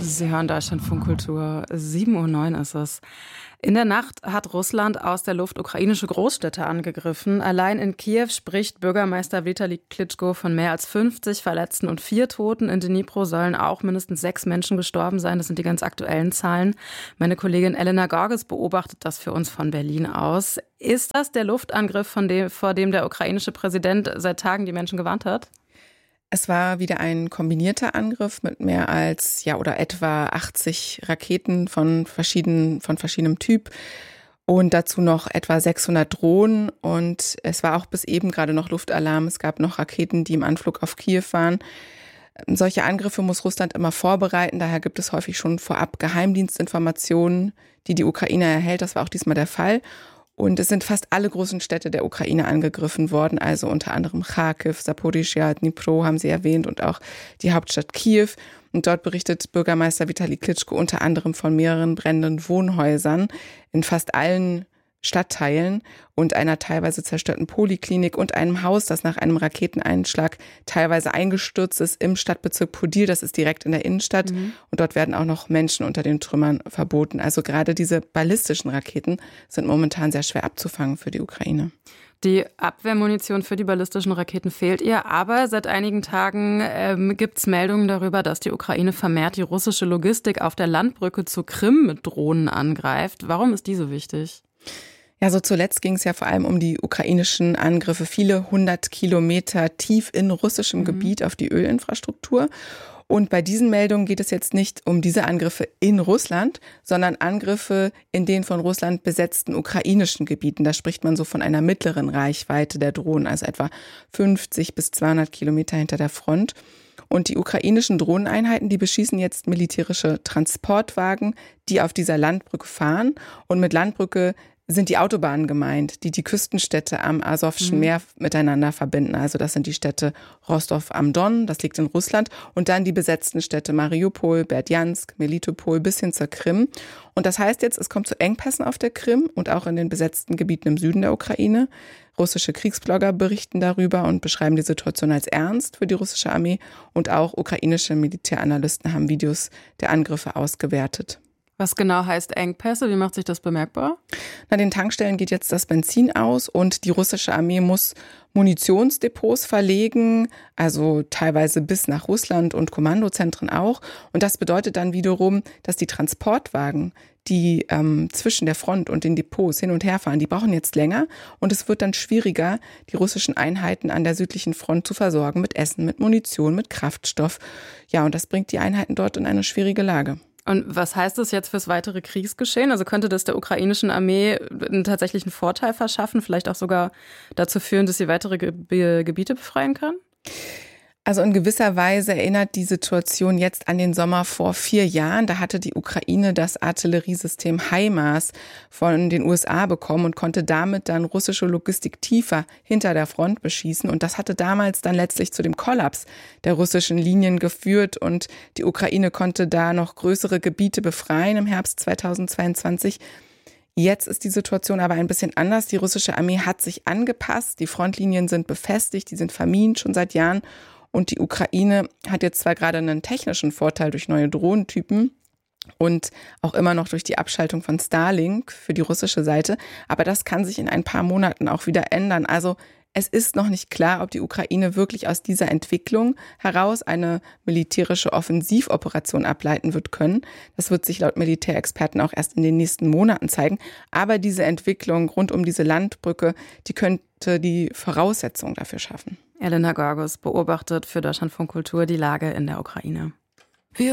Sie hören Deutschlandfunk Kultur. 7:09 Uhr ist es. In der Nacht hat Russland aus der Luft ukrainische Großstädte angegriffen. Allein in Kiew spricht Bürgermeister Vitali Klitschko von mehr als 50 Verletzten und 4 Toten. In Dnipro sollen auch mindestens 6 Menschen gestorben sein. Das sind die ganz aktuellen Zahlen. Meine Kollegin Elena Gorges beobachtet das für uns von Berlin aus. Ist das der Luftangriff, vor dem der ukrainische Präsident seit Tagen die Menschen gewarnt hat? Es war wieder ein kombinierter Angriff mit mehr als oder etwa 80 Raketen von verschiedenem Typ und dazu noch etwa 600 Drohnen. Und es war auch bis eben gerade noch Luftalarm. Es gab noch Raketen, die im Anflug auf Kiew waren. Solche Angriffe muss Russland immer vorbereiten. Daher gibt es häufig schon vorab Geheimdienstinformationen, die die Ukraine erhält. Das war auch diesmal der Fall. Und es sind fast alle großen Städte der Ukraine angegriffen worden, also unter anderem Charkiw, Saporischschja, Dnipro haben Sie erwähnt und auch die Hauptstadt Kiew. Und dort berichtet Bürgermeister Vitali Klitschko unter anderem von mehreren brennenden Wohnhäusern in fast allen Stadtteilen und einer teilweise zerstörten Poliklinik und einem Haus, das nach einem Raketeneinschlag teilweise eingestürzt ist im Stadtbezirk Podil. Das ist direkt in der Innenstadt. Und dort werden auch noch Menschen unter den Trümmern verboten. Also gerade diese ballistischen Raketen sind momentan sehr schwer abzufangen für die Ukraine. Die Abwehrmunition für die ballistischen Raketen fehlt ihr, aber seit einigen Tagen gibt es Meldungen darüber, dass die Ukraine vermehrt die russische Logistik auf der Landbrücke zur Krim mit Drohnen angreift. Warum ist die so wichtig? Ja, so zuletzt ging es ja vor allem um die ukrainischen Angriffe, viele 100 Kilometer tief in russischem Gebiet auf die Ölinfrastruktur. Und bei diesen Meldungen geht es jetzt nicht um diese Angriffe in Russland, sondern Angriffe in den von Russland besetzten ukrainischen Gebieten. Da spricht man so von einer mittleren Reichweite der Drohnen, also etwa 50 bis 200 Kilometer hinter der Front. Und die ukrainischen Drohneneinheiten, die beschießen jetzt militärische Transportwagen, die auf dieser Landbrücke fahren. Und mit Landbrücke sind die Autobahnen gemeint, die die Küstenstädte am Asowschen Meer miteinander verbinden. Also das sind die Städte Rostov am Don, das liegt in Russland, und dann die besetzten Städte Mariupol, Berdjansk, Melitopol bis hin zur Krim. Und das heißt jetzt, es kommt zu Engpässen auf der Krim und auch in den besetzten Gebieten im Süden der Ukraine. Russische Kriegsblogger berichten darüber und beschreiben die Situation als ernst für die russische Armee. Und auch ukrainische Militäranalysten haben Videos der Angriffe ausgewertet. Was genau heißt Engpässe? Wie macht sich das bemerkbar? An den Tankstellen geht jetzt das Benzin aus und die russische Armee muss Munitionsdepots verlegen, also teilweise bis nach Russland und Kommandozentren auch. Und das bedeutet dann wiederum, dass die Transportwagen, die zwischen der Front und den Depots hin und her fahren, die brauchen jetzt länger. Und es wird dann schwieriger, die russischen Einheiten an der südlichen Front zu versorgen mit Essen, mit Munition, mit Kraftstoff. Ja, und das bringt die Einheiten dort in eine schwierige Lage. Und was heißt das jetzt fürs weitere Kriegsgeschehen? Also könnte das der ukrainischen Armee einen tatsächlichen Vorteil verschaffen, vielleicht auch sogar dazu führen, dass sie weitere Gebiete befreien kann? Also in gewisser Weise erinnert die Situation jetzt an den Sommer vor 4 Jahren. Da hatte die Ukraine das Artilleriesystem HIMARS von den USA bekommen und konnte damit dann russische Logistik tiefer hinter der Front beschießen. Und das hatte damals dann letztlich zu dem Kollaps der russischen Linien geführt. Und die Ukraine konnte da noch größere Gebiete befreien im Herbst 2022. Jetzt ist die Situation aber ein bisschen anders. Die russische Armee hat sich angepasst. Die Frontlinien sind befestigt, die sind vermint schon seit Jahren. Und die Ukraine hat jetzt zwar gerade einen technischen Vorteil durch neue Drohnentypen und auch immer noch durch die Abschaltung von Starlink für die russische Seite, aber das kann sich in ein paar Monaten auch wieder ändern. Also es ist noch nicht klar, ob die Ukraine wirklich aus dieser Entwicklung heraus eine militärische Offensivoperation ableiten wird können. Das wird sich laut Militärexperten auch erst in den nächsten Monaten zeigen. Aber diese Entwicklung rund um diese Landbrücke, die könnte die Voraussetzung dafür schaffen. Elena Gorges beobachtet für Deutschlandfunk Kultur die Lage in der Ukraine.